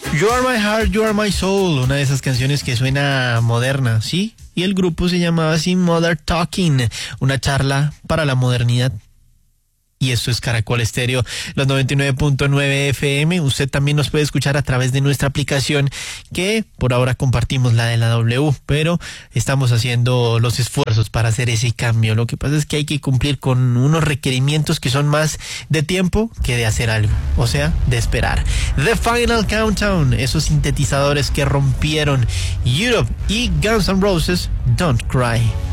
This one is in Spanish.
You Are My Heart, You Are My Soul, una de esas canciones que suena moderna, ¿sí? Y el grupo se llamaba así Mother Talking, una charla para la modernidad. Y esto es Caracol Estéreo, los 99.9 FM. Usted también nos puede escuchar a través de nuestra aplicación, que por ahora compartimos la de la W, pero estamos haciendo los esfuerzos para hacer ese cambio. Lo que pasa es que hay que cumplir con unos requerimientos que son más de tiempo que de hacer algo, o sea, de esperar. The Final Countdown, esos sintetizadores que rompieron Europe y Guns N' Roses, Don't Cry.